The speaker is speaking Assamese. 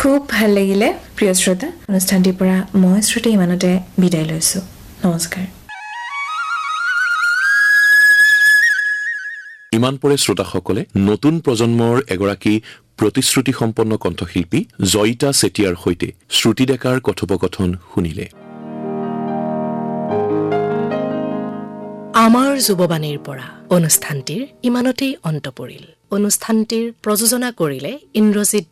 খুব ভাল লাগিলে প্ৰিয় শ্ৰোতা। অনুষ্ঠানটিৰ পৰা মই শ্ৰুতি ইমানতে বিদায় লৈছো। নমস্কাৰ। ইমান পৰে শ্ৰোতাসকলে নতুন প্ৰজন্মৰ এগৰাকী প্ৰতিশ্ৰুতি সম্পন্ন কণ্ঠশিল্পী জয়িতা চেতিয়াৰ সৈতে শ্ৰুতি ডেকাৰ কথোপকথন শুনিলে। আমাৰ যুৱবাণীৰ পৰা অনুষ্ঠানটিৰ ইমানতেই অন্ত পৰিল। অনুষ্ঠানটিৰ প্ৰযোজনা কৰিলে ইন্দ্ৰজিৎ